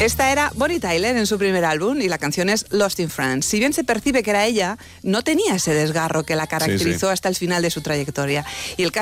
Esta era Bonnie Tyler en su primer álbum y la canción es Lost in France. Si bien se percibe que era ella, no tenía ese desgarro que la caracterizó hasta el final de su trayectoria. Y el caso